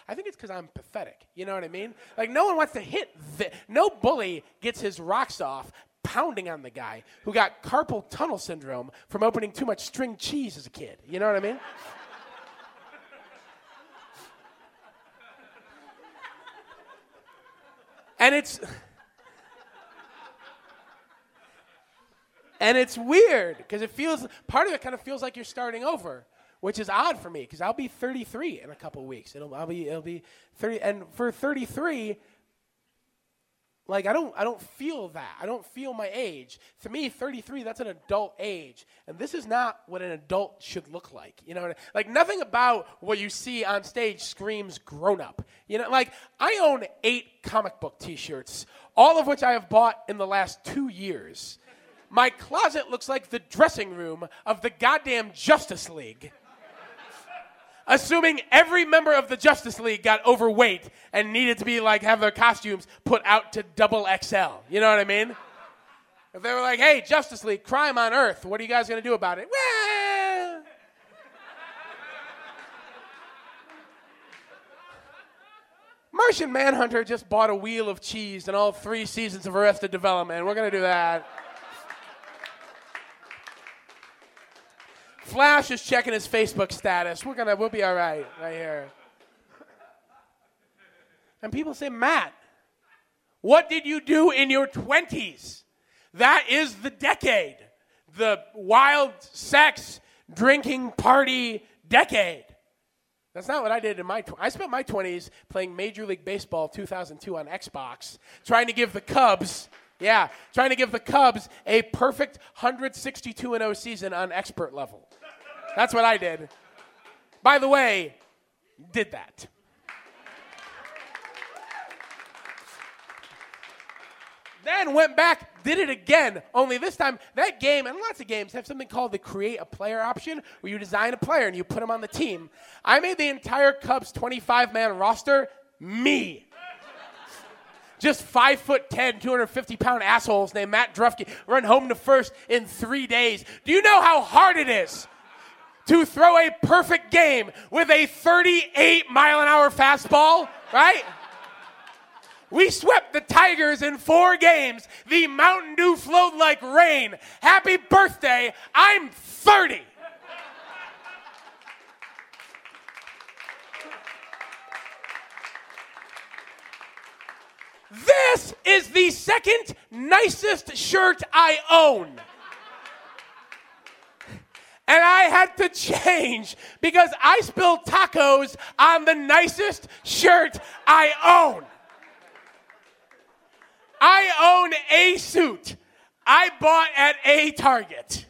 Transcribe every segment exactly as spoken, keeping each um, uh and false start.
I think it's because I'm pathetic. You know what I mean? Like, no one wants to hit. The, no bully gets his rocks off pounding on the guy who got carpal tunnel syndrome from opening too much string cheese as a kid. You know what I mean? And it's... And it's weird because it feels, part of it kind of feels like you're starting over, which is odd for me because I'll be thirty-three in a couple of weeks. It'll, I'll be, it'll be thirty, and for thirty-three, like I don't, I don't feel that. I don't feel my age. To me, thirty-three, that's an adult age, and this is not what an adult should look like. You know, like nothing about what you see on stage screams grown up. You know, like I own eight comic book T-shirts, all of which I have bought in the last two years. My closet looks like the dressing room of the goddamn Justice League. Assuming every member of the Justice League got overweight and needed to be like, have their costumes put out to double X L. You know what I mean? If they were like, hey, Justice League, crime on Earth, what are you guys going to do about it? Well, Martian Manhunter just bought a wheel of cheese and all three seasons of Arrested Development. We're going to do that. Flash is checking his Facebook status. We're gonna, we'll be all right, right here. And people say, Matt, what did you do in your twenties? That is the decade. The wild sex, drinking, party decade. That's not what I did in my twenties. I spent my twenties playing Major League Baseball two thousand two on Xbox, trying to give the Cubs... Yeah, trying to give the Cubs a perfect one sixty-two and oh season on expert level. That's what I did. By the way, did that. Then went back, did it again, only this time, that game, and lots of games, have something called the create a player option, where you design a player and you put them on the team. I made the entire Cubs twenty-five man roster me. Just five foot ten, two hundred fifty pound assholes named Matt Drufke run home to first in three days. Do you know how hard it is to throw a perfect game with a thirty-eight mile an hour fastball, right? We swept the Tigers in four games. The Mountain Dew flowed like rain. Happy birthday, I'm thirty. This is the second nicest shirt I own. And I had to change because I spilled tacos on the nicest shirt I own. I own a suit I bought at a Target.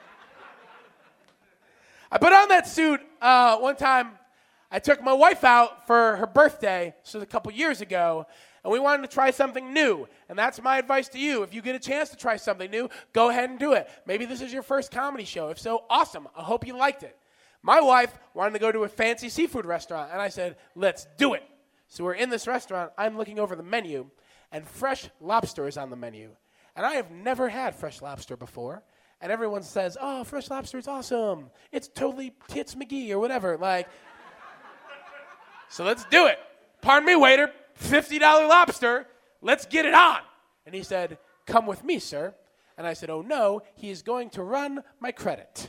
I put on that suit uh, one time. I took my wife out for her birthday, so a couple years ago, and we wanted to try something new. And that's my advice to you. If you get a chance to try something new, go ahead and do it. Maybe this is your first comedy show. If so, awesome. I hope you liked it. My wife wanted to go to a fancy seafood restaurant, and I said, let's do it. So we're in this restaurant. I'm looking over the menu, and fresh lobster is on the menu. And I have never had fresh lobster before. And everyone says, oh, fresh lobster is awesome. It's totally Tits McGee or whatever. Like, so let's do it. Pardon me, waiter. fifty dollar lobster, let's get it on. And he said, come with me, sir. And I said, oh no, he is going to run my credit.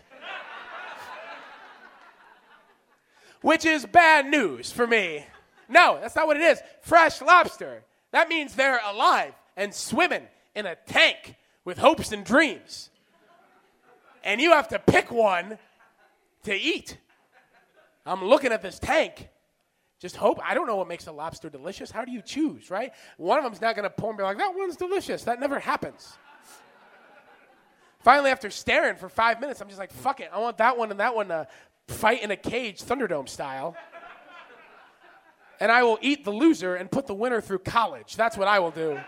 Which is bad news for me. No, that's not what it is. Fresh lobster. That means they're alive and swimming in a tank with hopes and dreams. And you have to pick one to eat. I'm looking at this tank. Just hope. I don't know what makes a lobster delicious. How do you choose, right? One of them's not going to pull and be like, that one's delicious. That never happens. Finally, after staring for five minutes, I'm just like, fuck it. I want that one and that one to fight in a cage, Thunderdome style. And I will eat the loser and put the winner through college. That's what I will do.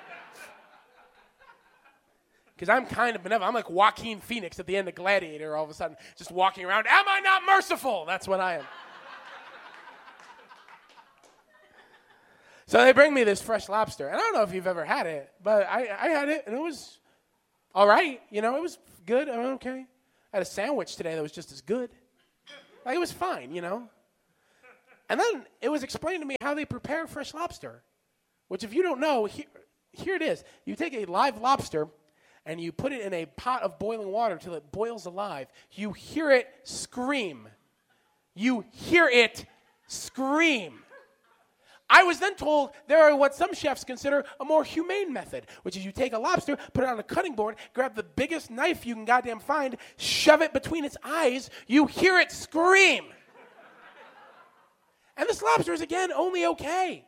Because I'm kind of benevolent. I'm like Joaquin Phoenix at the end of Gladiator all of a sudden, just walking around. Am I not merciful? That's what I am. So they bring me this fresh lobster. And I don't know if you've ever had it, but I, I had it, and it was all right. You know, it was good. I mean, okay. I had a sandwich today that was just as good. Like, it was fine, you know. And then it was explained to me how they prepare fresh lobster, which if you don't know, here, here it is. You take a live lobster and you put it in a pot of boiling water till it boils alive. You hear it scream. You hear it scream. I was then told there are what some chefs consider a more humane method, which is you take a lobster, put it on a cutting board, grab the biggest knife you can goddamn find, shove it between its eyes, you hear it scream. And this lobster is, again, only okay.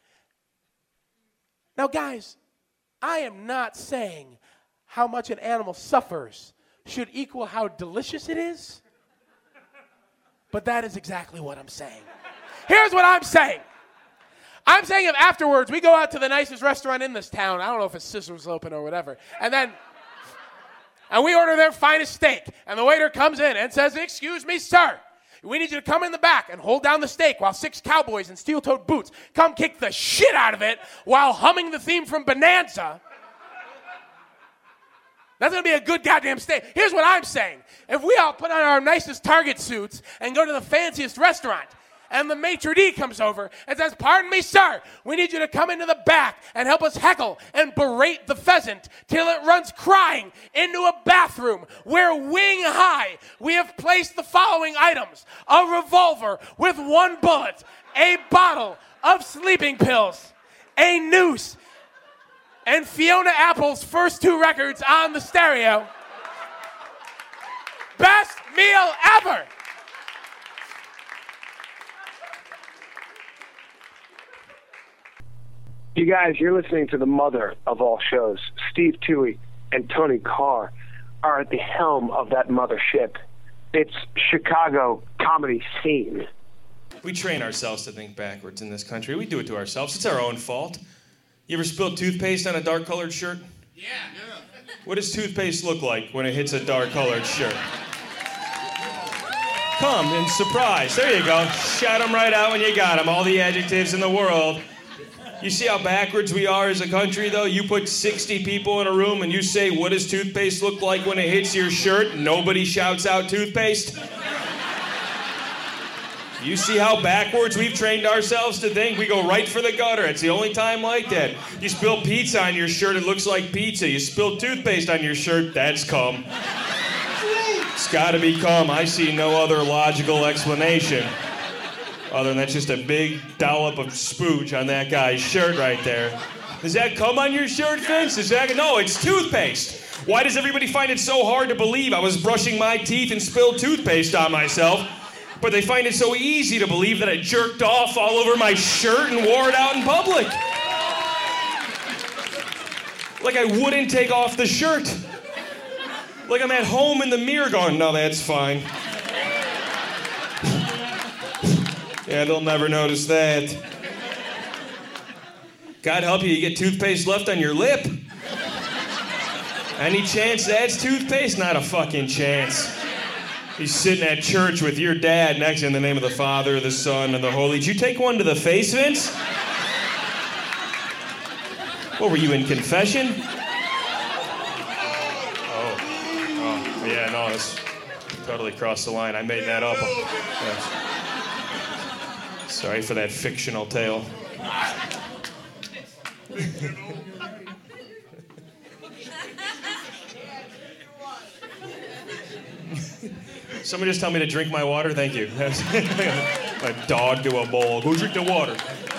Now, guys, I am not saying how much an animal suffers should equal how delicious it is, but that is exactly what I'm saying. Here's what I'm saying. I'm saying if afterwards we go out to the nicest restaurant in this town, I don't know if it's Sister's Open or whatever, and then and we order their finest steak, and the waiter comes in and says, "Excuse me, sir, we need you to come in the back and hold down the steak while six cowboys in steel-toed boots come kick the shit out of it while humming the theme from Bonanza." That's going to be a good goddamn steak. Here's what I'm saying. If we all put on our nicest Target suits and go to the fanciest restaurant, and the maitre d' comes over and says, "Pardon me, sir, we need you to come into the back and help us heckle and berate the pheasant till it runs crying into a bathroom where wing high we have placed the following items: a revolver with one bullet, a bottle of sleeping pills, a noose, and Fiona Apple's first two records on the stereo. Best meal ever!" You guys, you're listening to the mother of all shows. Steve Toohey and Tony Carr are at the helm of that mothership. It's Chicago comedy scene. We train ourselves to think backwards in this country. We do it to ourselves. It's our own fault. You ever spilled toothpaste on a dark-colored shirt? Yeah. yeah. What does toothpaste look like when it hits a dark-colored shirt? Come and surprise. There you go. Shout them right out when you got them. All the adjectives in the world. You see how backwards we are as a country, though? You put sixty people in a room and you say, "What does toothpaste look like when it hits your shirt?" Nobody shouts out toothpaste. You see how backwards we've trained ourselves to think? We go right for the gutter. It's the only time like that. You spill pizza on your shirt, it looks like pizza. You spill toothpaste on your shirt, that's cum. It's gotta be cum. I see no other logical explanation. Other than that's just a big dollop of spooge on that guy's shirt right there. Does that cum on your shirt, Vince? Is that... No, it's toothpaste. Why does everybody find it so hard to believe I was brushing my teeth and spilled toothpaste on myself? But they find it so easy to believe that I jerked off all over my shirt and wore it out in public. Like I wouldn't take off the shirt. Like I'm at home in the mirror going, "No, that's fine." Yeah, they'll never notice that. God help you, you get toothpaste left on your lip. Any chance that's toothpaste? Not a fucking chance. He's sitting at church with your dad next to him in the name of the Father, the Son, and the Holy. Did you take one to the face, Vince? What, were you in confession? Oh, oh yeah, no, it's totally crossed the line. I made that up. Yes. Sorry for that fictional tale. Somebody just tell me to drink my water? Thank you. A dog to a bowl. Go drink the water.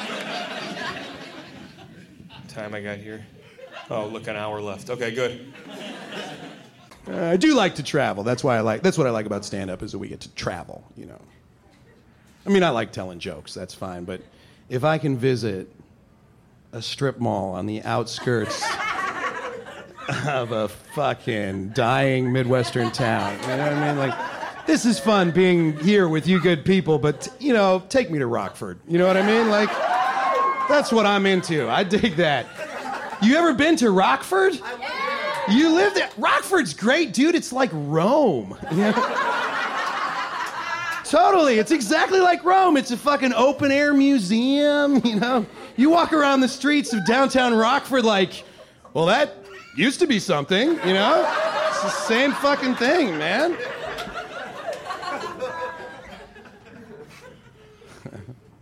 Time I got here. Oh, look, an hour left. Okay, good. Uh, I do like to travel. That's why I like. That's what I like about stand-up is that we get to travel. You know. I mean, I like telling jokes. That's fine. But if I can visit a strip mall on the outskirts of a fucking dying Midwestern town, you know what I mean? Like, this is fun being here with you good people. But you know, take me to Rockford. You know what I mean? Like, that's what I'm into. I dig that. You ever been to Rockford? You live there. Rockford's great, dude. It's like Rome. You know? Totally. It's exactly like Rome. It's a fucking open-air museum, you know? You walk around the streets of downtown Rockford like, well, that used to be something, you know? It's the same fucking thing, man.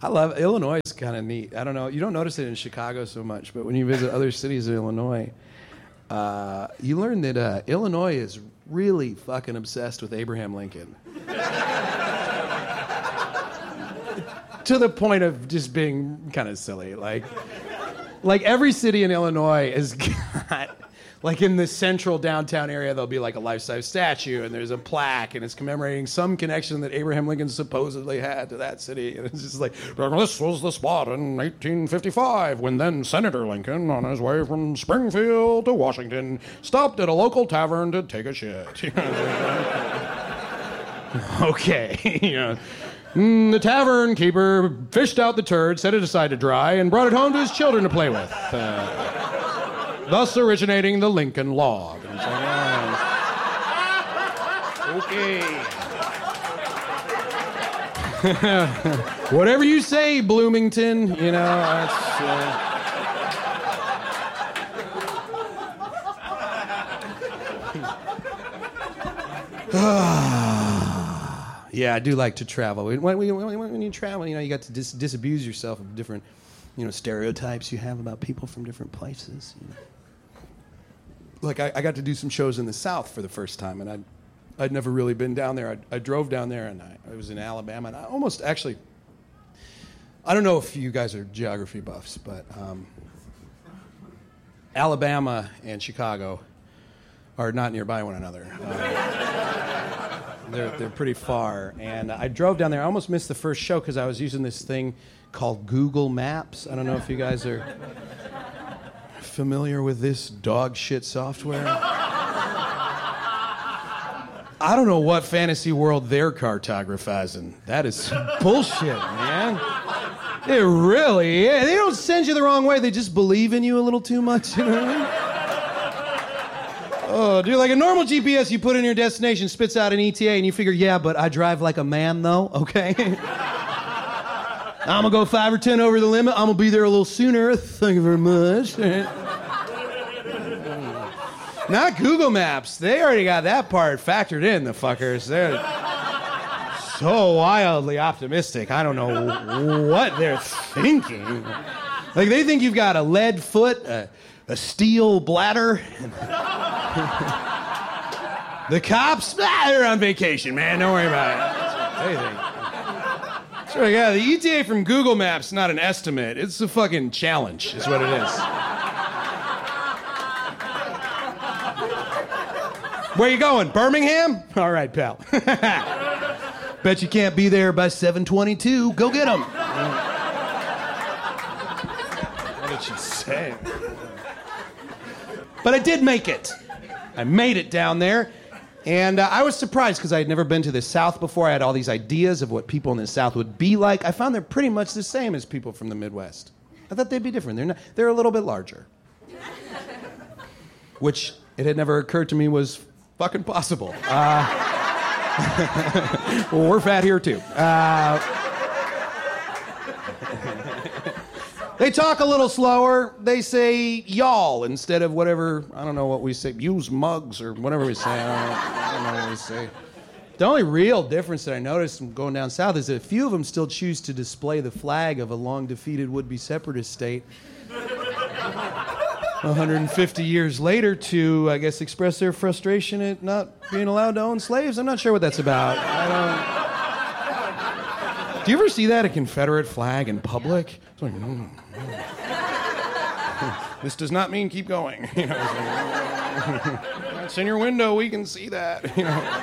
I love Illinois. Is kind of neat. I don't know. You don't notice it in Chicago so much, but when you visit other cities in Illinois, uh, you learn that uh, Illinois is really fucking obsessed with Abraham Lincoln. To the point of just being kind of silly. Like, like every city in Illinois has got, like in the central downtown area, there'll be like a life-size statue and there's a plaque and it's commemorating some connection that Abraham Lincoln supposedly had to that city. And it's just like, this was the spot in eighteen fifty-five when then Senator Lincoln, on his way from Springfield to Washington, stopped at a local tavern to take a shit. Okay, you know. Mm, the tavern keeper fished out the turd, set it aside to dry, and brought it home to his children to play with. Uh, thus originating the Lincoln Log. And so, uh, okay. Whatever you say, Bloomington, you know, that's... Uh... Yeah, I do like to travel. When, when, when, when you travel, you know, you got to dis- disabuse yourself of different, you know, stereotypes you have about people from different places. You know. Like, I, I got to do some shows in the South for the first time, and I'd, I'd never really been down there. I, I drove down there, and I, I was in Alabama, and I almost actually, I don't know if you guys are geography buffs, but um, Alabama and Chicago are not nearby one another. Uh, They're, they're pretty far. And I drove down there. I almost missed the first show because I was using this thing called Google Maps. I don't know if you guys are familiar with this dog shit software. I don't know what fantasy world they're cartographizing. That is bullshit, man. It really is. They don't send you the wrong way. They just believe in you a little too much. You know what I mean? Oh, dude, like a normal G P S, you put in your destination, spits out an E T A, and you figure, yeah, but I drive like a man, though, okay? I'm gonna go five or ten over the limit. I'm gonna be there a little sooner. Thank you very much. Not Google Maps. They already got that part factored in, the fuckers. They're so wildly optimistic. I don't know what they're thinking. Like, they think you've got a lead foot, a, a steel bladder, and... The cops, ah, they're on vacation, man. Don't worry about it. That's what they think. Sure, yeah, the E T A from Google Maps is not an estimate. It's a fucking challenge, is what it is. Where you going, Birmingham? All right, pal. Bet you can't be there by seven twenty-two. Go get them. What did she say? But I did make it. I made it down there, and uh, I was surprised because I had never been to the South before. I had all these ideas of what people in the South would be like. I found they're pretty much the same as people from the Midwest. I thought they'd be different. They're not, they're a little bit larger, which it had never occurred to me was fucking possible. Uh, well, we're fat here too. Uh, They talk a little slower. They say y'all instead of whatever, I don't know what we say, use mugs or whatever we say. I don't know, I don't know what we say. The only real difference that I noticed from going down south is that a few of them still choose to display the flag of a long-defeated would-be separatist state one hundred fifty years later to, I guess, express their frustration at not being allowed to own slaves. I'm not sure what that's about. I don't... Do you ever see that, a Confederate flag in public? It's like, mm, mm. This does not mean keep going. You know, it's, like, it's in your window. We can see that. You know.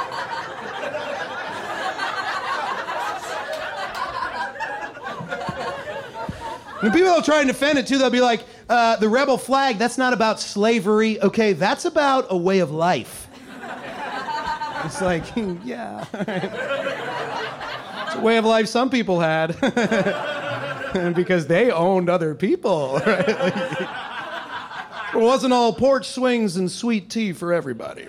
When people will try and defend it too, they'll be like, uh, "The rebel flag. That's not about slavery. Okay, that's about a way of life." It's like, yeah. It's a way of life some people had. Because they owned other people. Right? Like, it wasn't all porch swings and sweet tea for everybody.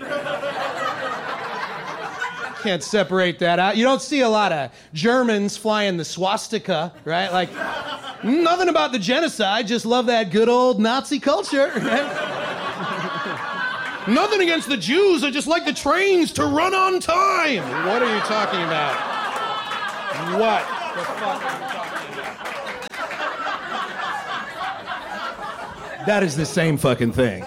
Right? Can't separate that out. You don't see a lot of Germans flying the swastika, right? Like, nothing about the genocide, just love that good old Nazi culture. Right? Nothing against the Jews, I just like the trains to run on time. What are you talking about? What the fuck are you talking about? That is the same fucking thing.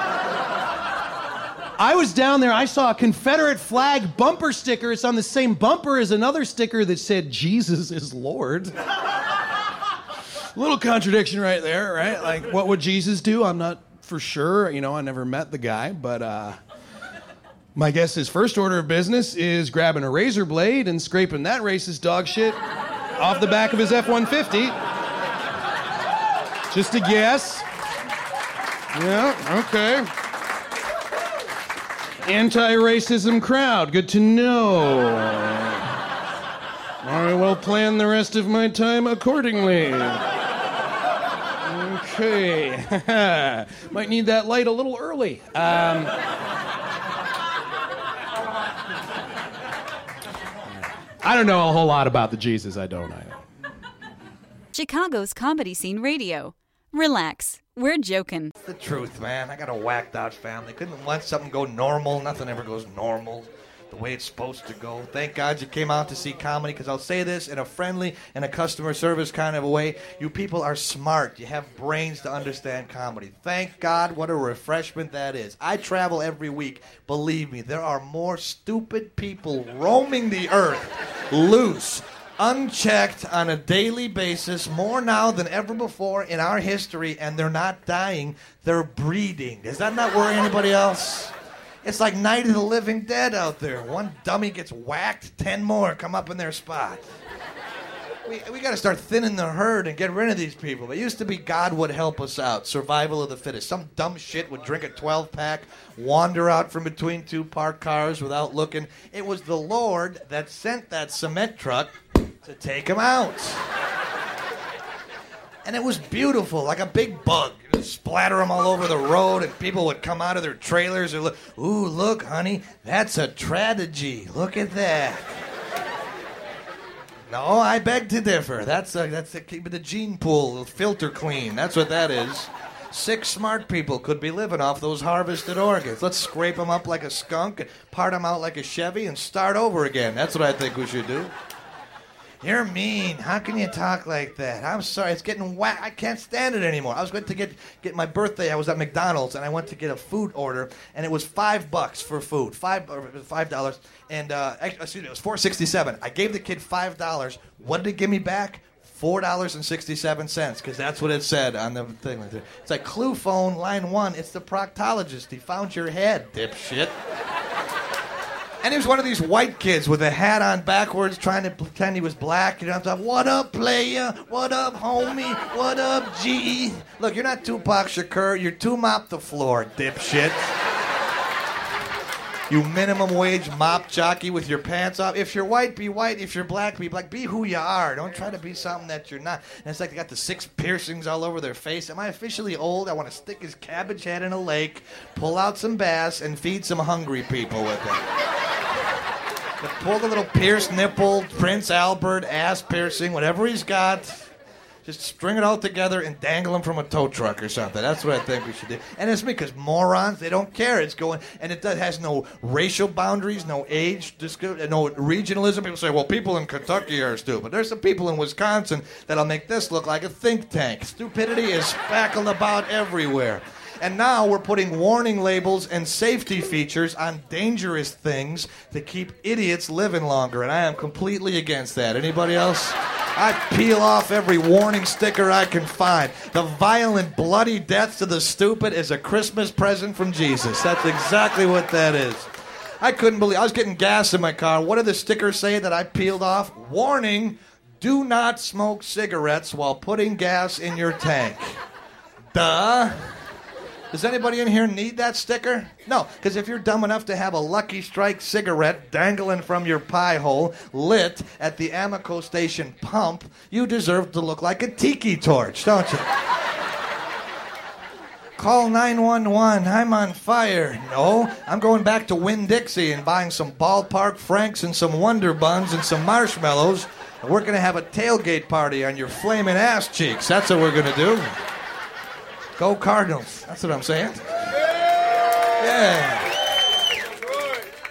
I was down there, I saw a Confederate flag bumper sticker. It's on the same bumper as another sticker that said, Jesus is Lord. Little contradiction right there, right? Like, what would Jesus do? I'm not for sure. You know, I never met the guy, but uh, my guess his first order of business is grabbing a razor blade and scraping that racist dog shit off the back of his F one fifty. Just a guess. Yeah, okay. Anti-racism crowd, good to know. I will plan the rest of my time accordingly. Okay. Might need that light a little early. Um, I don't know a whole lot about the Jesus, I don't. I know. Chicago's Comedy Scene Radio. Relax. We're joking. The truth, man. I got a whacked out family. Couldn't let something go normal. Nothing ever goes normal the way it's supposed to go. Thank God you came out to see comedy, because I'll say this in a friendly and a customer service kind of a way. You people are smart. You have brains to understand comedy. Thank God. What a refreshment that is. I travel every week. Believe me, there are more stupid people roaming the earth loose, unchecked on a daily basis, more now than ever before in our history, and they're not dying, they're breeding. Does that not worry anybody else? It's like Night of the Living Dead out there. One dummy gets whacked, ten more come up in their spot. We, we got to start thinning the herd and get rid of these people. It used to be God would help us out, survival of the fittest. Some dumb shit would drink a twelve-pack, wander out from between two parked cars without looking. It was the Lord that sent that cement truck to take him out. And it was beautiful, like a big bug. You'd splatter them all over the road, and people would come out of their trailers and look, ooh, look, honey, that's a tragedy. Look at that. No, I beg to differ. That's a, that's a, keep the gene pool filter clean. That's what that is. Six smart people could be living off those harvested organs. Let's scrape them up like a skunk, and part them out like a Chevy, and start over again. That's what I think we should do. You're mean. How can you talk like that? I'm sorry. It's getting whack. I can't stand it anymore. I was going to get get my birthday. I was at McDonald's, and I went to get a food order, and it was five bucks for food, five or five dollars, and uh, excuse me, it was four sixty-seven. I gave the kid five dollars. What did it give me back? Four dollars and sixty-seven cents, because that's what it said on the thing. It's like clue phone line one. It's the proctologist. He found your head, dipshit. And he was one of these white kids with a hat on backwards trying to pretend he was black. You know, I'm talking, what up, playa? What up, homie? What up, G? Look, you're not Tupac Shakur. You're two mop the floor, dipshit. You minimum wage mop jockey with your pants off. If you're white, be white. If you're black, be black. Be who you are. Don't try to be something that you're not. And it's like they got the six piercings all over their face. Am I officially old? I want to stick his cabbage head in a lake, pull out some bass, and feed some hungry people with it. Pull the little pierced nipple, Prince Albert, ass piercing, whatever he's got. Just string it all together and dangle him from a tow truck or something. That's what I think we should do. And it's me, because morons, they don't care. It's going, and it does, has no racial boundaries, no age, no regionalism. People say, well, people in Kentucky are stupid. There's some people in Wisconsin that'll make this look like a think tank. Stupidity is spackled about everywhere. And now we're putting warning labels and safety features on dangerous things to keep idiots living longer. And I am completely against that. Anybody else? I peel off every warning sticker I can find. The violent, bloody death to the stupid is a Christmas present from Jesus. That's exactly what that is. I couldn't believe, I was getting gas in my car. What did the stickers say that I peeled off? Warning, do not smoke cigarettes while putting gas in your tank. Duh. Does anybody in here need that sticker? No, because if you're dumb enough to have a Lucky Strike cigarette dangling from your pie hole, lit at the Amoco station pump, you deserve to look like a tiki torch, don't you? Call nine one one, I'm on fire. No, I'm going back to Winn-Dixie and buying some Ballpark Franks and some Wonder Buns and some marshmallows, and we're going to have a tailgate party on your flaming ass cheeks. That's what we're going to do. Go Cardinals. That's what I'm saying. Yeah.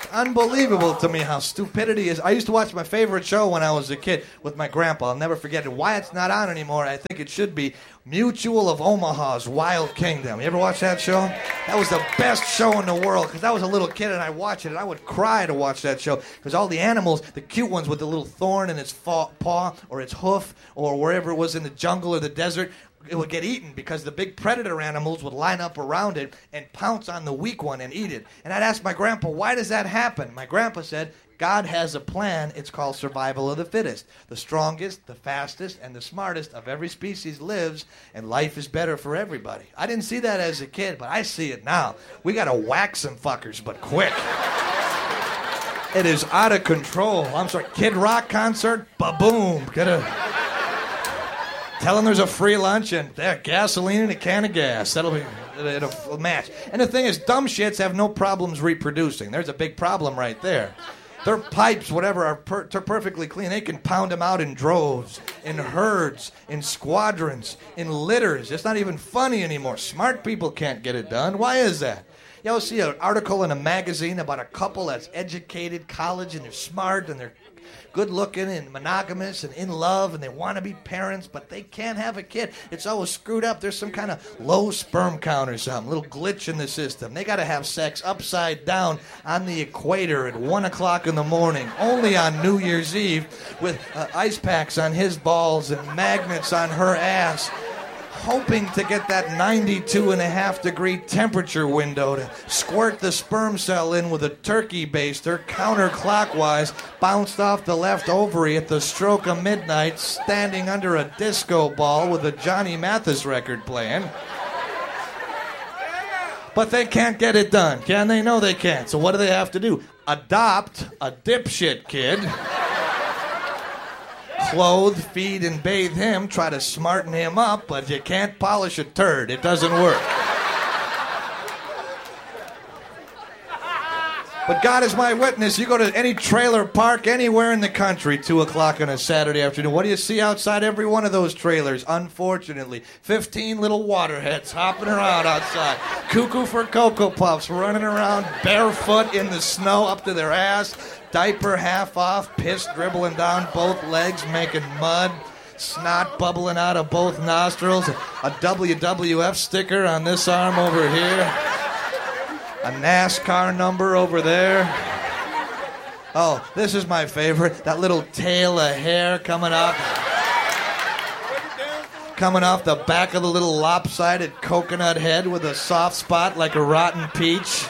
unbelievable to me how stupidity is. I used to watch my favorite show when I was a kid with my grandpa. I'll never forget it. Why it's not on anymore, I think it should be Mutual of Omaha's Wild Kingdom. You ever watch that show? That was the best show in the world because I was a little kid and I watched it and I would cry to watch that show because all the animals, the cute ones with the little thorn in its paw or its hoof or wherever it was in the jungle or the desert, it would get eaten because the big predator animals would line up around it and pounce on the weak one and eat it. And I'd ask my grandpa, why does that happen? My grandpa said, God has a plan. It's called survival of the fittest. The strongest, the fastest, and the smartest of every species lives, and life is better for everybody. I didn't see that as a kid, but I see it now. We got to whack some fuckers, but quick. It is out of control. I'm sorry, Kid Rock concert, ba-boom. Get a... Tell them there's a free lunch and there, gasoline and a can of gas. That'll be a, a match. And the thing is, dumb shits have no problems reproducing. There's a big problem right there. Their pipes, whatever, are per- perfectly clean. They can pound them out in droves, in herds, in squadrons, in litters. It's not even funny anymore. Smart people can't get it done. Why is that? You ever see an article in a magazine about a couple that's educated, college, and they're smart, and they're good looking and monogamous and in love and they want to be parents, but they can't have a kid. It's always screwed up. There's some kind of low sperm count or something, little glitch in the system. They got to have sex upside down on the equator at one o'clock in the morning, only on New Year's Eve, with uh, ice packs on his balls and magnets on her ass, hoping to get that ninety-two and a half degree temperature window to squirt the sperm cell in with a turkey baster counterclockwise, bounced off the left ovary at the stroke of midnight, standing under a disco ball with a Johnny Mathis record playing. But they can't get it done, can they? No, they can't. So what do they have to do? Adopt a dipshit kid. Clothe, feed, and bathe him, try to smarten him up, but you can't polish a turd. It doesn't work. But God is my witness. You go to any trailer park anywhere in the country, two o'clock on a Saturday afternoon. What do you see outside every one of those trailers? Unfortunately, fifteen little waterheads hopping around outside. Cuckoo for Cocoa Puffs, running around barefoot in the snow up to their ass. Diaper half off, piss dribbling down both legs, making mud. Snot bubbling out of both nostrils. A W W F sticker on this arm over here. A NASCAR number over there. Oh, this is my favorite. That little tail of hair coming up. Coming off the back of the little lopsided coconut head with a soft spot like a rotten peach.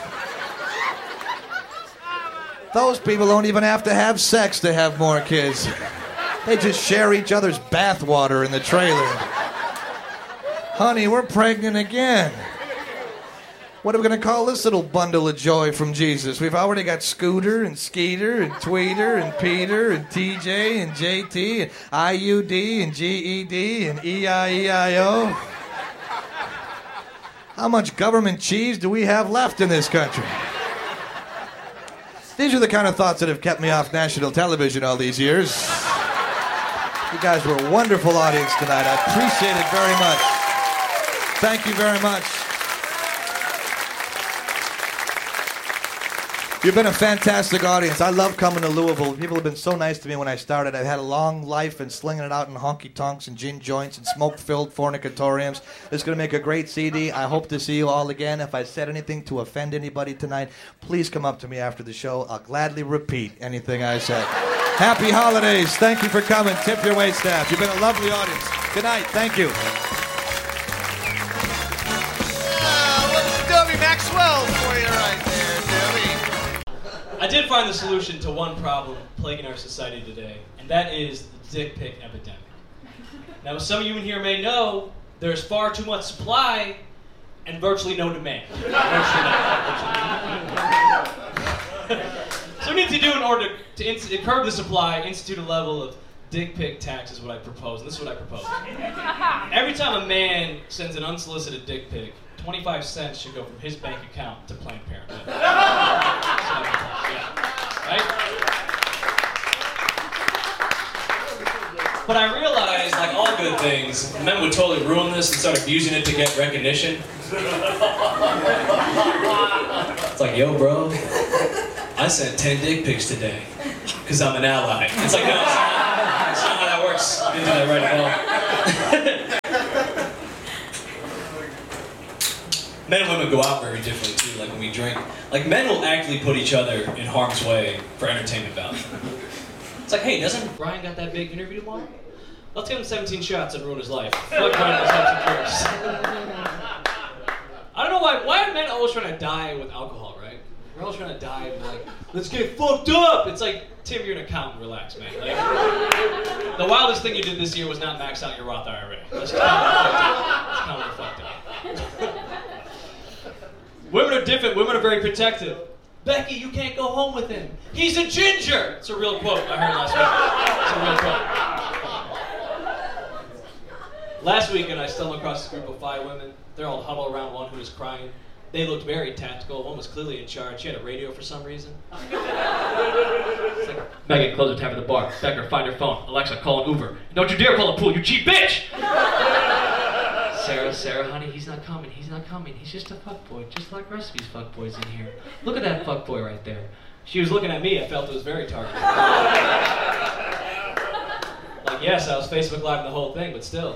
Those people don't even have to have sex to have more kids. They just share each other's bathwater in the trailer. Honey, we're pregnant again. What are we going to call this little bundle of joy from Jesus? We've already got Scooter and Skeeter and Tweeter and Peter and T J and J T and I U D and G E D and E I E I O. How much government cheese do we have left in this country? These are the kind of thoughts that have kept me off national television all these years. You guys were a wonderful audience tonight. I appreciate it very much. Thank you very much. You've been a fantastic audience. I love coming to Louisville. People have been so nice to me when I started. I've had a long life and slinging it out in honky-tonks and gin joints and smoke-filled fornicatoriums. It's going to make a great C D. I hope to see you all again. If I said anything to offend anybody tonight, please come up to me after the show. I'll gladly repeat anything I said. Happy holidays. Thank you for coming. Tip your waitstaff. You've been a lovely audience. Good night. Thank you. Uh, what's Dubby Maxwell for you right there, Dubby? I did find the solution to one problem plaguing our society today, and that is the dick pic epidemic. Now, as some of you in here may know, there's far too much supply and virtually no demand. Virtually not. So we need to do in order to, in- to curb the supply, institute a level of dick pic tax is what I propose, and this is what I propose. Every time a man sends an unsolicited dick pic, twenty-five cents should go from his bank account to Planned Parenthood. So, yeah. Right? But I realized, like all good things, men would totally ruin this and start abusing it to get recognition. It's like, yo, bro, I sent ten dick pics today, because I'm an ally. It's like, no, it's not, it's not how that works. You didn't do that right at all. Men and women go out very differently, too, like when we drink. Like, men will actually put each other in harm's way for entertainment value. It's like, hey, doesn't Brian got that big interview tomorrow? Let's give him seventeen shots and ruin his life. Fuck Brian, let's have some first. I don't know why, why are men always trying to die with alcohol, right? We're always trying to die and like, let's get fucked up! It's like, Tim, you're an accountant, relax, man. Like, the wildest thing you did this year was not max out your Roth I R A. Let's count it fucked up. Women are different, women are very protective. Becky, you can't go home with him. He's a ginger! It's a real quote I heard last week. It's a real quote. Last weekend, I stumbled across a group of five women. They're all huddled around one who was crying. They looked very tactical. One was clearly in charge. She had a radio for some reason. It's like, Megan, close the tab at the bar. Becker, find her phone. Alexa, call an Uber. Don't you dare call a pool, you cheap bitch! Sarah, Sarah, honey, he's not coming. He's not coming. He's just a fuckboy, just like Recipe's fuckboys in here. Look at that fuckboy right there. She was looking at me. I felt it was very targeted. Like, yes, I was Facebook Live the whole thing, but still.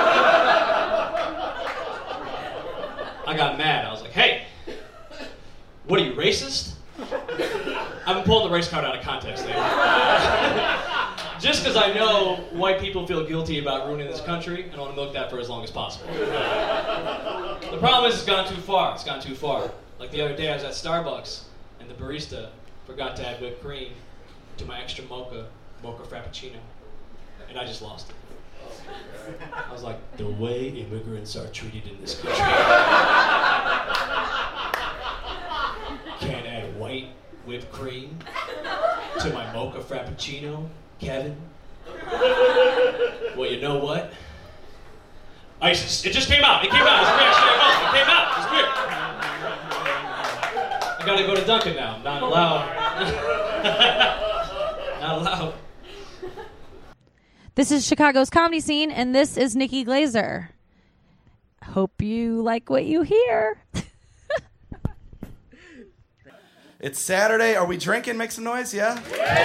I got mad. I was like, hey, what are you, racist? I've been pulling the race card out of context there. Just because I know white people feel guilty about ruining this country, and I want to milk that for as long as possible. The problem is it's gone too far. It's gone too far. Like the other day I was at Starbucks, and the barista forgot to add whipped cream to my extra mocha, mocha frappuccino, and I just lost it. I was like, the way immigrants are treated in this country. Can't add white whipped cream to my mocha frappuccino, Kevin. Well, you know what? ISIS. It just came out. It came out. It's weird. It came out. It's weird. I gotta go to Dunkin' now. Not allowed. Not allowed. This is Chicago's Comedy Scene, and this is Nikki Glazer. Hope you like what you hear. It's Saturday. Are we drinking? Make some noise, yeah?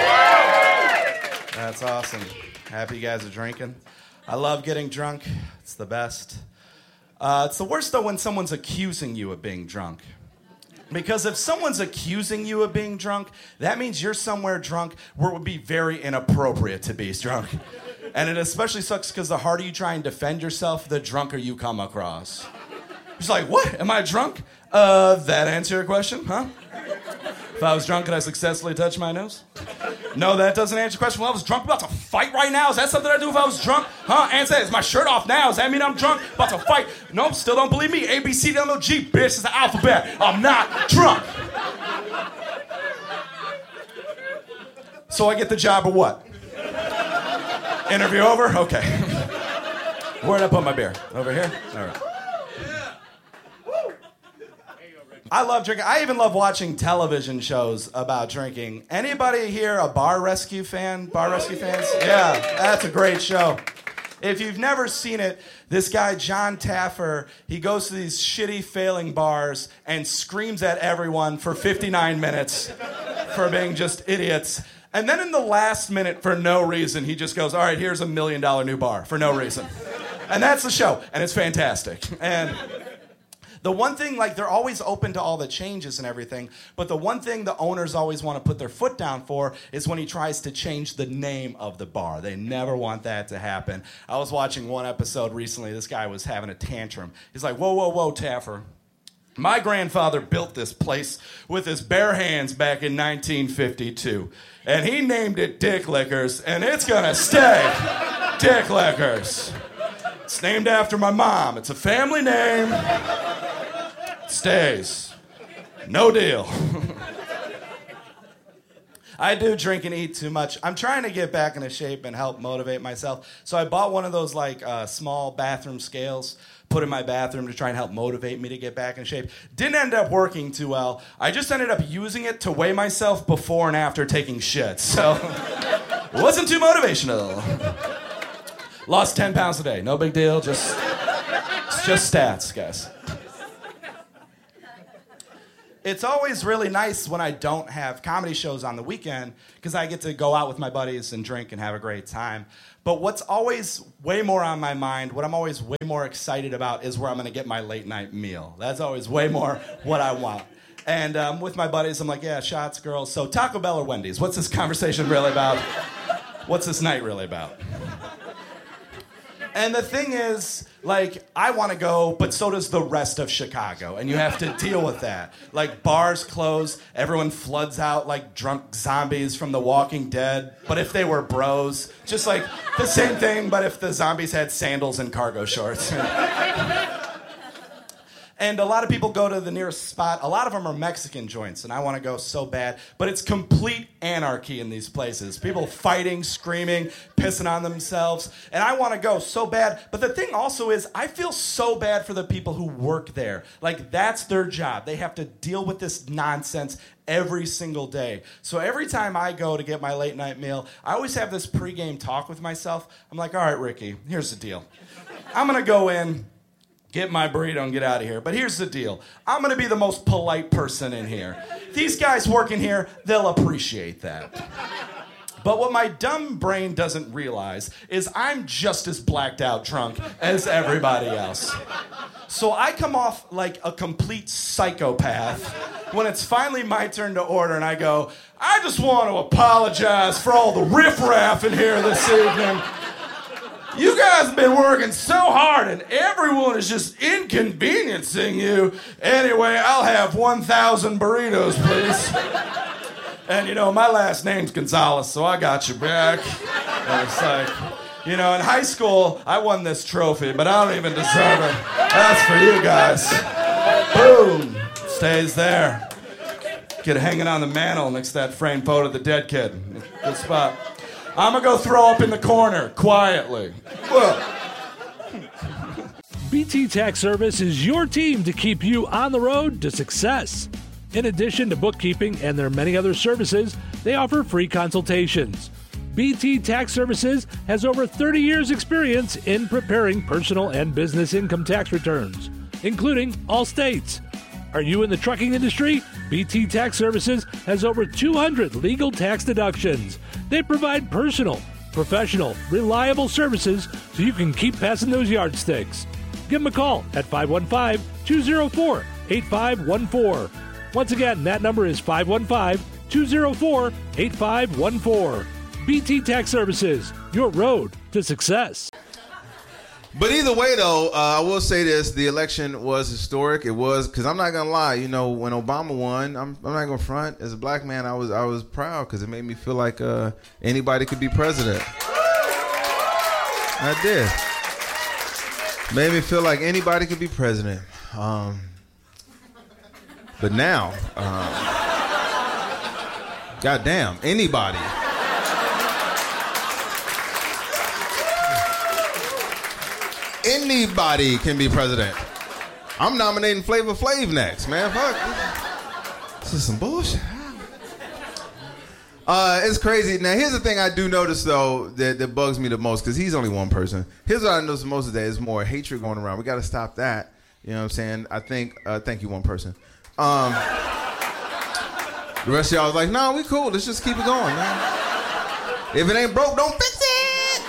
That's awesome. Happy you guys are drinking. I love getting drunk. It's the best. Uh, it's the worst, though, when someone's accusing you of being drunk. Because if someone's accusing you of being drunk, that means you're somewhere drunk where it would be very inappropriate to be drunk. And it especially sucks because the harder you try and defend yourself, the drunker you come across. It's like, what? Am I drunk? Uh, that answer your question, huh? If I was drunk, could I successfully touch my nose? No, that doesn't answer your question. Well, I was drunk, about to fight right now. Is that something I do if I was drunk? Huh? Answer that. Is my shirt off now? Does that mean I'm drunk? About to fight? Nope, still don't believe me. A, B, C, D, L, O, G, bitch. It's the alphabet. I'm not drunk. So I get the job or what? Interview over? Okay. Where'd I put my beer? Over here? All right. I love drinking. I even love watching television shows about drinking. Anybody here a Bar Rescue fan? Bar Rescue fans? Yeah, that's a great show. If you've never seen it, this guy, John Taffer, he goes to these shitty failing bars and screams at everyone for fifty-nine minutes for being just idiots. And then in the last minute, for no reason, he just goes, all right, here's a million dollar new bar, for no reason. And that's the show, and it's fantastic. And the one thing, like, they're always open to all the changes and everything, but the one thing the owners always want to put their foot down for is when he tries to change the name of the bar. They never want that to happen. I was watching one episode recently. This guy was having a tantrum. He's like, whoa, whoa, whoa, Taffer. My grandfather built this place with his bare hands back in nineteen fifty-two, and he named it Dick Lickers, and it's gonna stay Dick Lickers. It's named after my mom. It's a family name. It stays. No deal. I do drink and eat too much. I'm trying to get back into shape and help motivate myself. So I bought one of those like uh, small bathroom scales, put in my bathroom to try and help motivate me to get back in shape. Didn't end up working too well. I just ended up using it to weigh myself before and after taking shit. So it wasn't too motivational. Lost ten pounds a day. No big deal. Just, it's just stats, guys. it's always really nice when I don't have comedy shows on the weekend because I get to go out with my buddies and drink and have a great time. But what's always way more on my mind, what I'm always way more excited about is where I'm going to get my late night meal. That's always way more what I want. And um, with my buddies, I'm like, yeah, shots, girls. So Taco Bell or Wendy's? What's this conversation really about? What's this night really about? And the thing is, like, I want to go, but so does the rest of Chicago. And you have to deal with that. Like, bars close, everyone floods out like drunk zombies from The Walking Dead. But if they were bros, just like the same thing, but if the zombies had sandals and cargo shorts. And a lot of people go to the nearest spot. A lot of them are Mexican joints, and I want to go so bad. But it's complete anarchy in these places. People fighting, screaming, pissing on themselves. And I want to go so bad. But the thing also is, I feel so bad for the people who work there. Like, that's their job. They have to deal with this nonsense every single day. So every time I go to get my late night meal, I always have this pregame talk with myself. I'm like, all right, Ricky, here's the deal. I'm going to go in, get my burrito and get out of here. But here's the deal. I'm going to be the most polite person in here. These guys working here, they'll appreciate that. But what my dumb brain doesn't realize is I'm just as blacked out drunk as everybody else. So I come off like a complete psychopath when it's finally my turn to order and I go, I just want to apologize for all the riffraff in here this evening. You guys have been working so hard and everyone is just inconveniencing you. Anyway, I'll have one thousand burritos, please. And you know, my last name's Gonzalez, so I got your back. And it's like, you know, in high school, I won this trophy, but I don't even deserve it. That's for you guys. Boom. Stays there. Get it hanging on the mantle next to that framed photo of the dead kid. Good spot. I'm gonna go throw up in the corner, quietly. B T Tax Service is your team to keep you on the road to success. In addition to bookkeeping and their many other services, they offer free consultations. B T Tax Services has over thirty years experience in preparing personal and business income tax returns, including all states. Are you in the trucking industry? B T Tax Services has over two hundred legal tax deductions. They provide personal, professional, reliable services so you can keep passing those yardsticks. Give them a call at five one five, two oh four, eight five one four. Once again, that number is five one five, two oh four, eight five one four. B T Tax Services, your road to success. But either way, though, uh, I will say this. The election was historic. It was, because I'm not going to lie, you know, when Obama won, I'm, I'm not going to front. As a black man, I was I was proud because it made me feel like uh, anybody could be president. I did. Made me feel like anybody could be president. Um, but now, um, goddamn, anybody. Anybody can be president. I'm nominating Flavor Flav next, man. Fuck. This is some bullshit. Uh, it's crazy. Now, here's the thing I do notice, though, that, that bugs me the most, because he's only one person. Here's what I notice most of the day is more hatred going around. We got to stop that. You know what I'm saying? I think, uh, thank you, one person. Um, the rest of y'all was like, no, we cool. Let's just keep it going, man. If it ain't broke, don't fix it.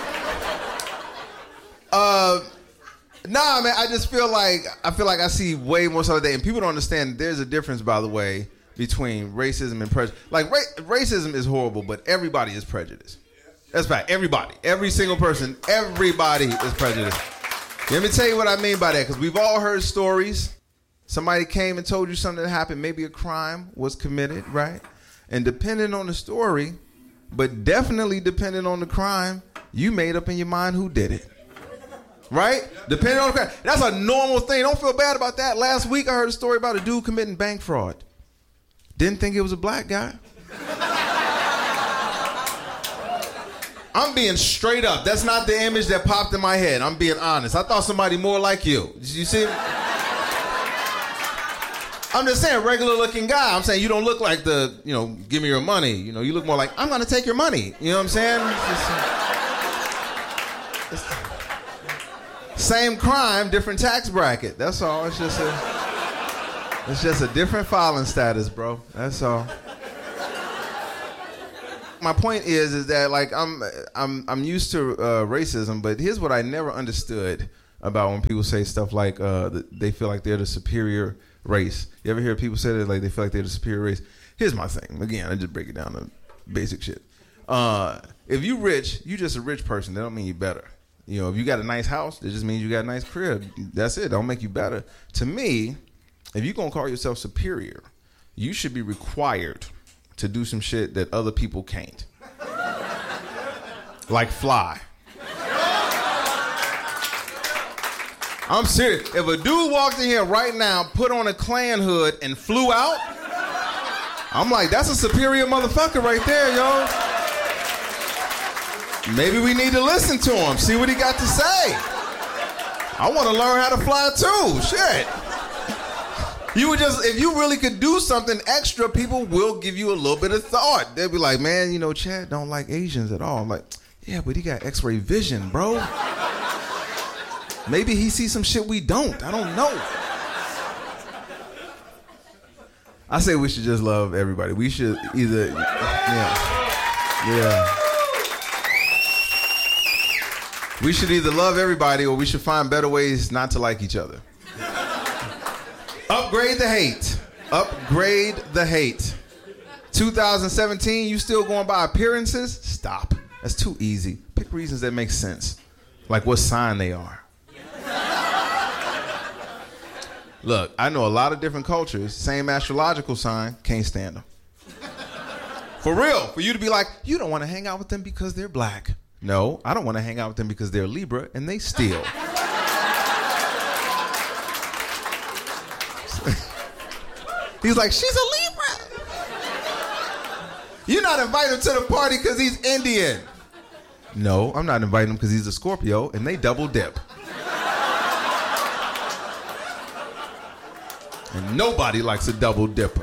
Uh... Nah, man, I just feel like I feel like I see way more stuff today, and people don't understand there's a difference, by the way, between racism and prejudice. Like, ra- racism is horrible, but everybody is prejudiced. That's fact. Everybody. Every single person. Everybody is prejudiced. Let me tell you what I mean by that, because we've all heard stories. Somebody came and told you something that happened. Maybe a crime was committed, right? And depending on the story, but definitely depending on the crime, you made up in your mind who did it. Right? Depending on the crime. That's a normal thing. Don't feel bad about that. Last week I heard a story about a dude committing bank fraud. Didn't think it was a black guy. I'm being straight up. That's not the image that popped in my head. I'm being honest. I thought somebody more like you. You see? I'm just saying, regular looking guy. I'm saying you don't look like the, you know, give me your money. You know, you look more like, I'm going to take your money. You know what I'm saying? It's, it's, Same crime, different tax bracket. That's all. It's just a... It's just a different filing status, bro. That's all. My point is, is that like I'm, I'm, I'm used to uh, racism, but here's what I never understood about when people say stuff like uh, they feel like they're the superior race. You ever hear people say that like they feel like they're the superior race? Here's my thing. Again, I just break it down to basic shit. Uh, if you rich, you just a rich person. That don't mean you better. You know, if you got a nice house, that just means you got a nice crib. That's it. Don't make you better. To me, if you're gonna call yourself superior, you should be required to do some shit that other people can't. Like fly. I'm serious. If a dude walked in here right now, put on a Klan hood, and flew out, I'm like, that's a superior motherfucker right there, yo. Maybe we need to listen to him, see what he got to say. I want to learn how to fly too. Shit. You would just, if you really could do something extra, people will give you a little bit of thought. They'll be like, man, you know, Chad don't like Asians at all. I'm like, yeah, but he got X-ray vision, bro. Maybe he sees some shit we don't. I don't know. I say we should just love everybody. We should either, yeah, yeah. We should either love everybody or we should find better ways not to like each other. Upgrade the hate. Upgrade the hate. two thousand seventeen, you still going by appearances? Stop. That's too easy. Pick reasons that make sense. Like what sign they are. Look, I know a lot of different cultures, same astrological sign, can't stand them. For real, for you to be like, you don't want to hang out with them because they're black. No, I don't want to hang out with them because they're Libra and they steal. He's like, she's a Libra. You're not inviting him to the party because he's Indian. No, I'm not inviting him because he's a Scorpio and they double dip. And nobody likes a double dipper.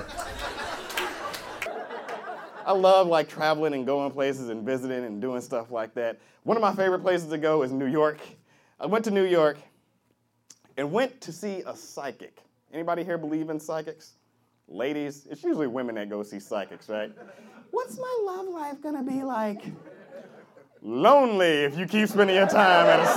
I love like traveling and going places and visiting and doing stuff like that. One of my favorite places to go is New York. I went to New York and went to see a psychic. Anybody here believe in psychics? Ladies, it's usually women that go see psychics, right? What's my love life gonna be like? Lonely if you keep spending your time at a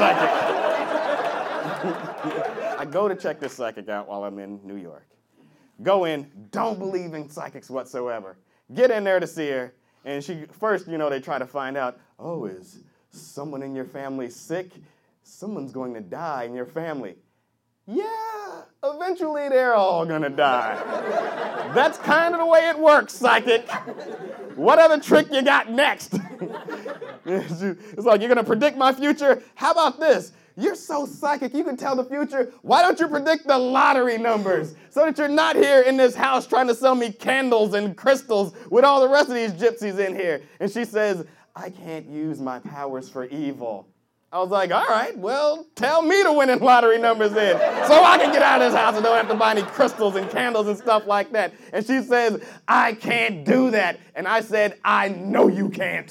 psychic. I go to check this psychic out while I'm in New York. Go in, don't believe in psychics whatsoever. Get in there to see her, and she first, you know, they try to find out, oh, is someone in your family sick? Someone's going to die in your family. Yeah, eventually they're all gonna die. That's kind of the way it works, psychic. What other trick you got next? It's like, you're gonna predict my future? How about this? You're so psychic, you can tell the future. Why don't you predict the lottery numbers so that you're not here in this house trying to sell me candles and crystals with all the rest of these gypsies in here? And she says, I can't use my powers for evil. I was like, all right, well, tell me the winning lottery numbers in so I can get out of this house and don't have to buy any crystals and candles and stuff like that. And she says, I can't do that. And I said, I know you can't.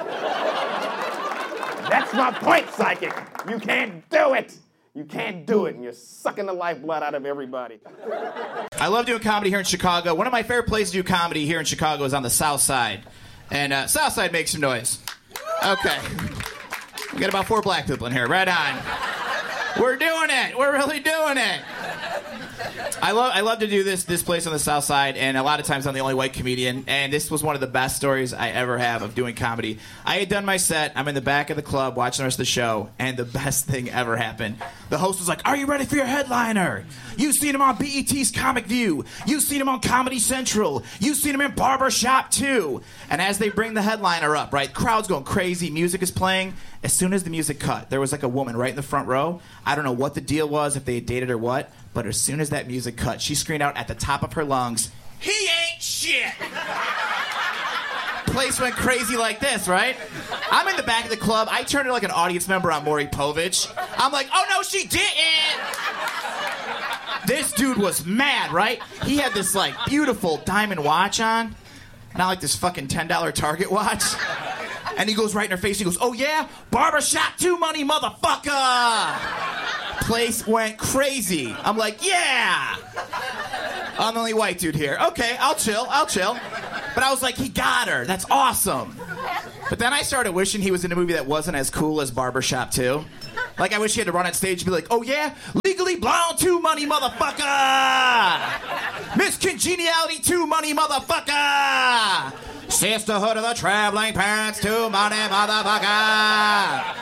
That's my point, psychic. You can't do it. You can't do it, and you're sucking the lifeblood out of everybody. I love doing comedy here in Chicago. One of my favorite places to do comedy here in Chicago is on the South Side. And uh, South Side makes some noise. Okay. We got about four black people in here. Right on. We're doing it. We're really doing it. I love I love to do this this place on the South Side, and a lot of times I'm the only white comedian, and this was one of the best stories I ever have of doing comedy. I had done my set. I'm in the back of the club watching the rest of the show, and the best thing ever happened. The host was like, are you ready for your headliner? You've seen him on B E T's Comic View. You've seen him on Comedy Central. You've seen him in Barbershop too. And as they bring the headliner up, right, crowd's going crazy, music is playing. As soon as the music cut, there was like a woman right in the front row. I don't know what the deal was, if they had dated or what, but as soon as that music cut, she screamed out at the top of her lungs, he ain't shit! Place went crazy like this, right? I'm in the back of the club. I turned to like an audience member on Maury Povich. I'm like, oh no, she didn't! This dude was mad, right? He had this like beautiful diamond watch on, not like this fucking ten dollar Target watch. And he goes right in her face. He goes, oh, yeah? Barbershop two money, motherfucker. Place went crazy. I'm like, yeah! I'm the only white dude here. Okay, I'll chill, I'll chill. But I was like, he got her. That's awesome. But then I started wishing he was in a movie that wasn't as cool as Barbershop two. Like, I wish he had to run on stage and be like, oh yeah? Legally Blonde two money, motherfucker! Miss Congeniality two money, motherfucker! Sisterhood of the Traveling Pants two money, motherfucker!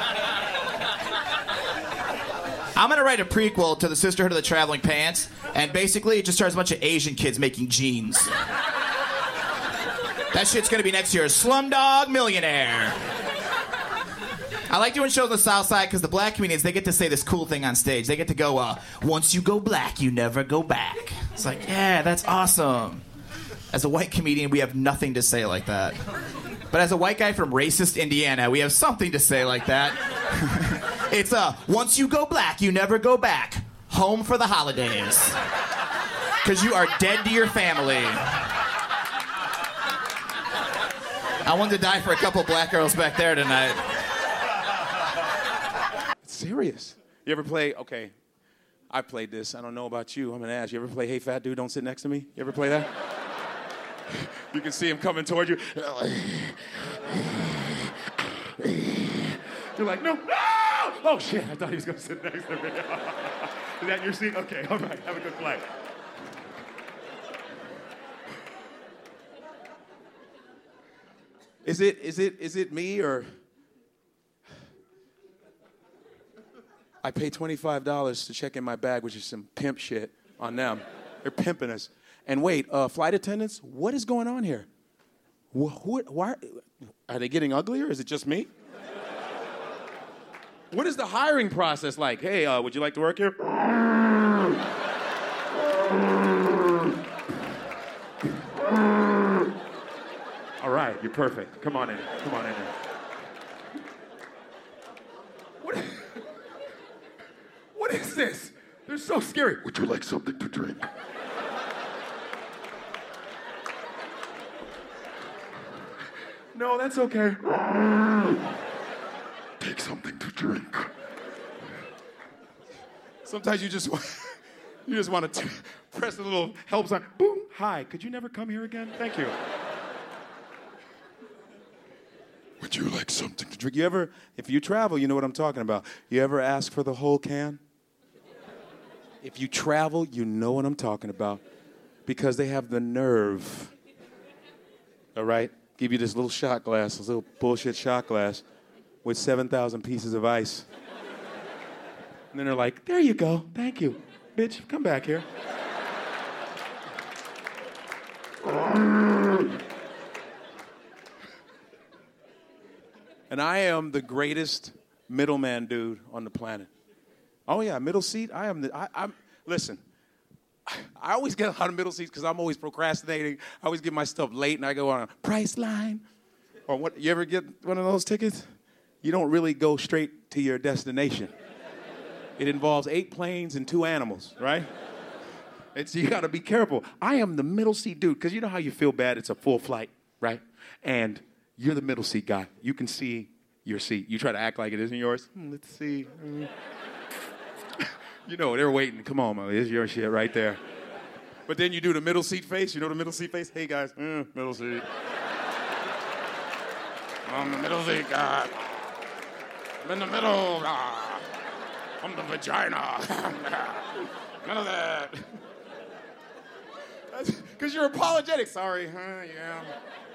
I'm gonna write a prequel to the Sisterhood of the Traveling Pants, and basically it just stars a bunch of Asian kids making jeans. That shit's gonna be next year's Slumdog Millionaire. I like doing shows on the South Side because the black comedians, they get to say this cool thing on stage. They get to go, uh, once you go black, you never go back. It's like, yeah, that's awesome. As a white comedian, we have nothing to say like that. But as a white guy from racist Indiana, we have something to say like that. It's, uh, once you go black, you never go back. Home for the holidays. Because you are dead to your family. I wanted to die for a couple black girls back there tonight. It's serious. You ever play, okay, I played this. I don't know about you. I'm going to ask. You ever play Hey Fat Dude, Don't Sit Next to Me? You ever play that? You can see him coming toward you. You're like, no, no! Oh, shit, I thought he was going to sit next to me. Is that your seat? Okay, all right, have a good flight. Is it, is it, is it me or... I pay twenty-five dollars to check in my bag, which is some pimp shit on them. They're pimping us. And wait, uh, flight attendants, what is going on here? Wh- who, why, are they getting uglier? Is it just me? What is the hiring process like? Hey, uh, would you like to work here? All right, you're perfect. Come on in. Come on in. What? What is this? They're so scary. Would you like something to drink? No, that's okay. Take something to drink. Sometimes you just want, you just want to press a little help sign. Boom. Hi. Could you never come here again? Thank you. Would you like something to drink? You ever, if you travel, you know what I'm talking about. You ever ask for the whole can? If you travel, you know what I'm talking about. Because they have the nerve. All right? Give you this little shot glass, this little bullshit shot glass with seven thousand pieces of ice. And then they're like, there you go. Thank you. Bitch, come back here. And I am the greatest middleman dude on the planet. Oh, yeah, middle seat. I am the, I, I'm, listen, I always get a lot of middle seats because I'm always procrastinating. I always get my stuff late and I go on a Priceline. Or what, you ever get one of those tickets? You don't really go straight to your destination. It involves eight planes and two animals, right? It's, you gotta be careful. I am the middle seat dude because you know how you feel bad? It's a full flight, right? And you're the middle seat guy. You can see your seat. You try to act like it isn't yours. Hmm, let's see. Hmm. You know, they're waiting. Come on, man. It's your shit right there. But then you do the middle seat face. You know the middle seat face? Hey, guys. Mm, middle seat. I'm the middle seat guy. I'm in the middle. Ah. I'm the vagina. None of that. Because you're apologetic. Sorry. Huh, yeah.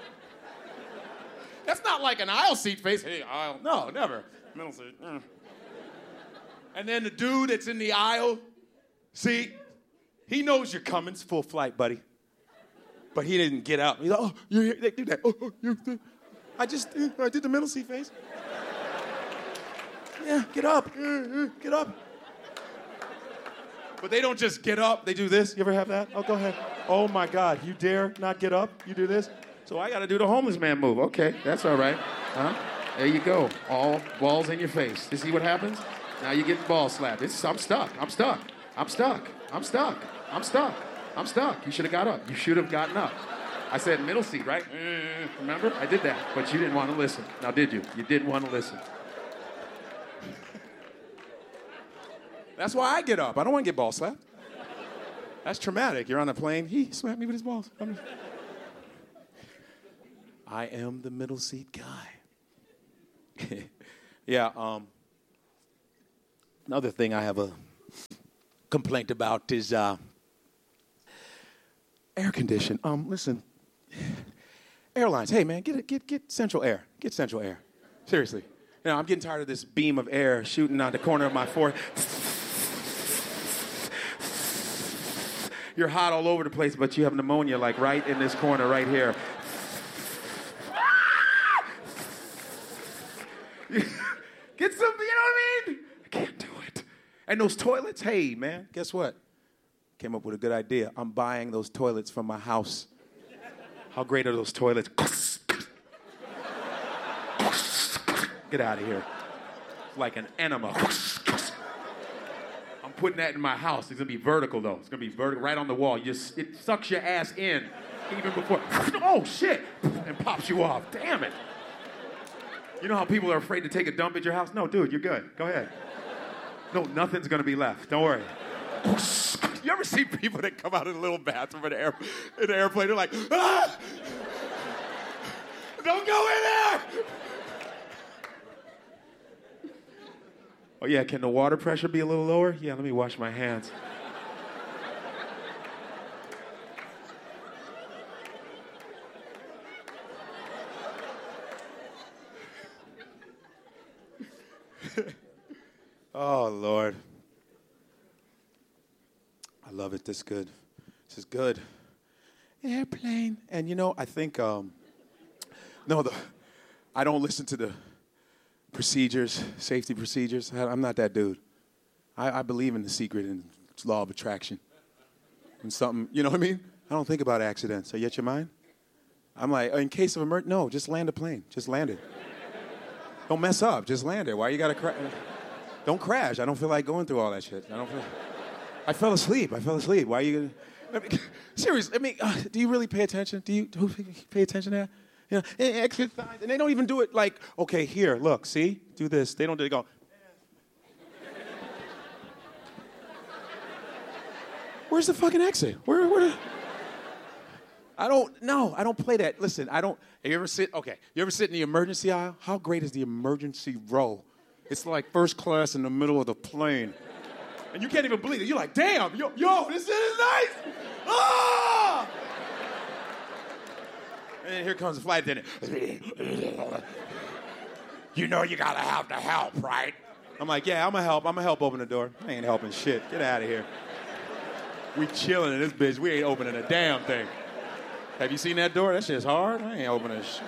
That's not like an aisle seat face. Hey, aisle. No, never. Middle seat. Mm. And then the dude that's in the aisle seat, he knows you're coming. It's full flight, buddy. But he didn't get out. He's like, oh, you're here. They do that. Oh, oh, you I just, I did the middle seat face. Yeah, get up. Get up. But they don't just get up. They do this. You ever have that? Oh, go ahead. Oh, my God. You dare not get up? You do this? So I got to do the homeless man move. Okay, that's all right. Huh? There you go. All balls in your face. You see what happens? Now you get ball slapped. It's, I'm stuck. I'm stuck. I'm stuck. I'm stuck. I'm stuck. I'm stuck. You should have got up. You should have gotten up. I said middle seat, right? Mm, remember? I did that. But you didn't want to listen. Now, did you? You didn't want to listen. That's why I get up. I don't want to get ball slapped. That's traumatic. You're on a plane. He slapped me with his balls. I'm... I am the middle seat guy. yeah. Um, another thing I have a complaint about is uh, air condition. Um, listen, airlines. Hey man, get get get Central Air. Get Central Air. Seriously. You know, I'm getting tired of this beam of air shooting out the corner of my forehead. You're hot all over the place, but you have pneumonia like right in this corner right here. Get some, you know what I mean? I can't do it. And those toilets, hey, man, guess what? Came up with a good idea. I'm buying those toilets from my house. How great are those toilets? Get out of here. It's like an enema. I'm putting that in my house. It's gonna be vertical though. It's gonna be vertical right on the wall. You just, it sucks your ass in even before. Oh shit! And pops you off. Damn it. You know how people are afraid to take a dump at your house? No, dude, you're good. Go ahead. No, nothing's gonna be left. Don't worry. You ever see people that come out of a little bathroom in an, air, in an airplane? They're like, ah! Don't go in there! Oh yeah, can the water pressure be a little lower? Yeah, let me wash my hands. Oh, Lord. I love it this good. This is good. Airplane. And you know, I think, um, no, the, I don't listen to the procedures, safety procedures. I, I'm not that dude. I, I believe in the secret and law of attraction. And something, you know what I mean? I don't think about accidents. Are you at your mind? I'm like, in case of emergency, no, just land a plane. Just land it. Don't mess up. Just land it. Why you gotta crash? Don't crash. I don't feel like going through all that shit. I don't feel. I fell asleep. I fell asleep. Why are you gonna? I mean, seriously. I mean, uh, do you really pay attention? Do you do you pay attention to that? You know, and exercise, and they don't even do it like, okay, here, look, see, do this. They don't. They go. Where's the fucking exit? Where? Where? The... I don't. No, I don't play that. Listen, I don't. You ever sit? Okay, you ever sit in the emergency aisle? How great is the emergency row? It's like first class in the middle of the plane. And you can't even believe it. You're like, damn, yo, yo, this shit is nice. Ah! And then here comes the flight attendant. You know you gotta have the help, right? I'm like, yeah, I'm gonna help. I'm gonna help open the door. I ain't helping shit. Get out of here. We chilling in this bitch. We ain't opening a damn thing. Have you seen that door? That shit's hard. I ain't opening shit.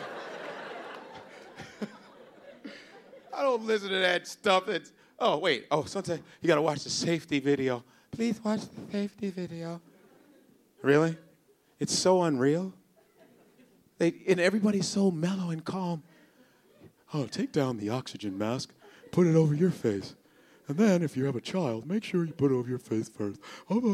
I don't listen to that stuff that's, oh, wait. Oh, sometimes you got to watch the safety video. Please watch the safety video. Really? It's so unreal. They, and everybody's so mellow and calm. Oh, take down the oxygen mask. Put it over your face. And then, if you have a child, make sure you put it over your face first.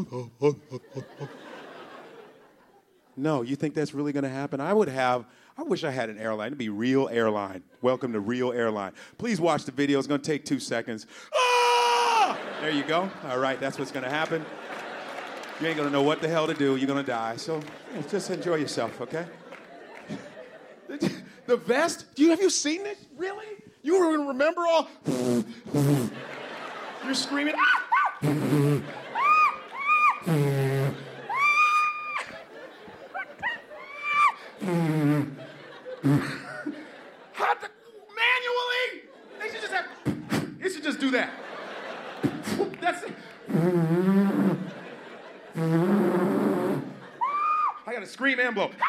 No, you think that's really going to happen? I would have, I wish I had an airline. It'd be Real Airline. Welcome to Real Airline. Please watch the video. It's going to take two seconds. Ah! There you go. All right, that's what's going to happen. You ain't going to know what the hell to do. You're going to die. So yeah, just enjoy yourself, okay? The vest? Do you, have you seen it? Really? You were going to remember all? You're screaming. Ah! How to, manually? They should just have, they should just do that. That's it. I gotta scream and blow.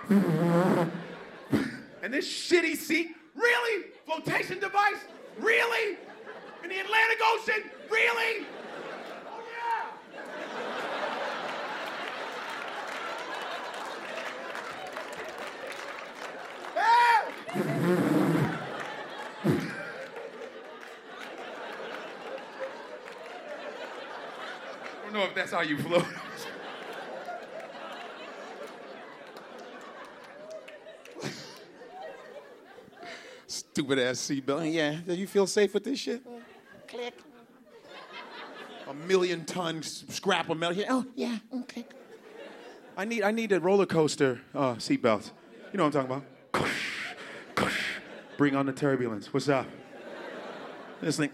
And this shitty seat, really? Flotation device? Really? In the Atlantic Ocean? Really? Oh yeah. I don't know if that's how you float. Stupid ass seatbelt. Yeah, do you feel safe with this shit? Click. million ton scrap of metal. Oh, yeah, okay. I need I need a roller coaster uh, seatbelt. You know what I'm talking about? Bring on the turbulence. What's up? This thing.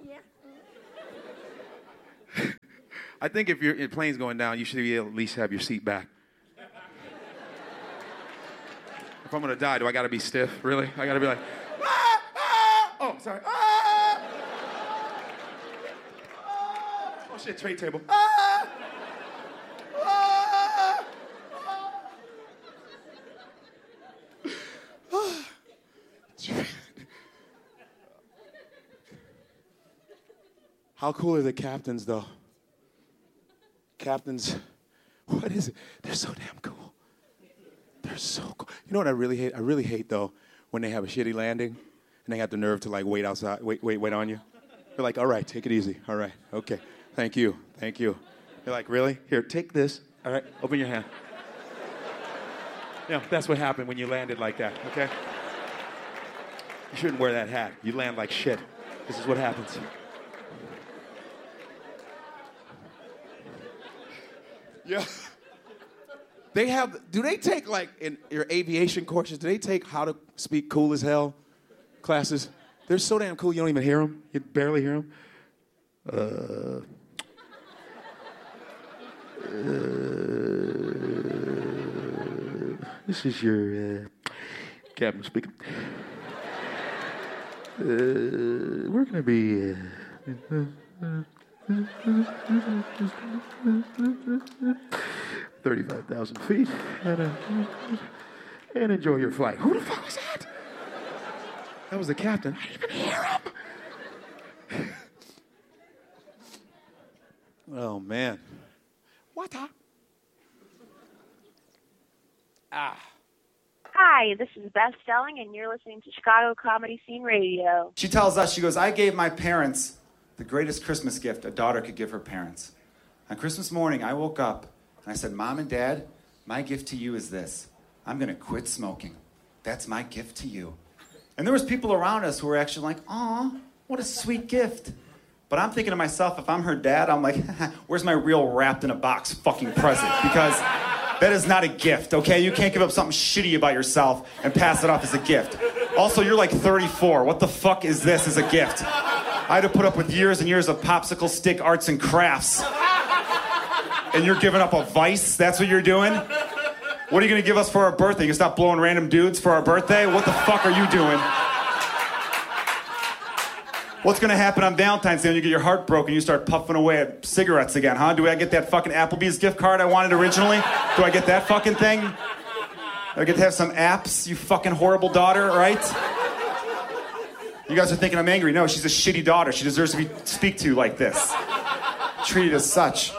I think if your plane's going down, you should be able to at least have your seat back. If I'm gonna die, do I gotta be stiff? Really? I gotta be like, ah, ah! Oh, sorry. Ah! Oh shit, tray table. Ah! Ah! Ah! How cool are the captains, though? Captains, what is it? They're so damn cool. They're so cool. You know what I really hate? I really hate, though, when they have a shitty landing and they have the nerve to, like, wait outside, wait, wait, wait on you. They're like, all right, take it easy. All right, okay. Thank you, thank you. They're like, really? Here, take this. All right, open your hand. Yeah, that's what happened when you landed like that, okay? You shouldn't wear that hat. You land like shit. This is what happens. Yeah. They have, do they take, like, in your aviation courses, do they take how to speak cool as hell classes? They're so damn cool you don't even hear them. You barely hear them. Uh, uh, this is your uh, captain speaking. Uh, we're going to be... Uh, thirty-five thousand feet, and, uh, and enjoy your flight. Who the fuck was that? That was the captain. I didn't even hear him. Oh, man. What the? Ah. Hi, this is Beth Stelling, and you're listening to Chicago Comedy Scene Radio. She tells us, she goes, I gave my parents the greatest Christmas gift a daughter could give her parents. On Christmas morning, I woke up and I said, Mom and Dad, my gift to you is this. I'm going to quit smoking. That's my gift to you. And there was people around us who were actually like, aw, what a sweet gift. But I'm thinking to myself, if I'm her dad, I'm like, where's my real wrapped in a box fucking present? Because that is not a gift, okay? You can't give up something shitty about yourself and pass it off as a gift. Also, you're like thirty-four. What the fuck is this as a gift? I had to put up with years and years of popsicle stick arts and crafts. And you're giving up a vice? That's what you're doing? What are you gonna give us for our birthday? You gonna stop blowing random dudes for our birthday? What the fuck are you doing? What's gonna happen on Valentine's Day when you get your heart broken and you start puffing away at cigarettes again, huh? Do I get that fucking Applebee's gift card I wanted originally? Do I get that fucking thing? Do I get to have some apps, you fucking horrible daughter, right? You guys are thinking I'm angry. No, she's a shitty daughter. She deserves to be speak to like this. Treated as such.